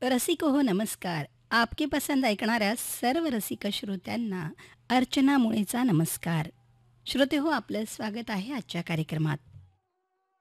रसिको हो नमस्कार. आपके पसंद ऐकणाऱ्या सर्व रसिक श्रोत्यांना अर्चना मुळेचा नमस्कार. श्रोते हो, आपलं स्वागत आहे आजच्या कार्यक्रमात.